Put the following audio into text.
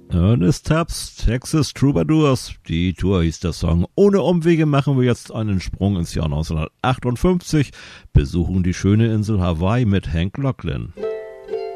Ernest Tubbs, Texas Troubadours, die Tour hieß der Song. Ohne Umwege machen wir jetzt einen Sprung ins Jahr 1958, besuchen die schöne Insel Hawaii mit Hank Locklin.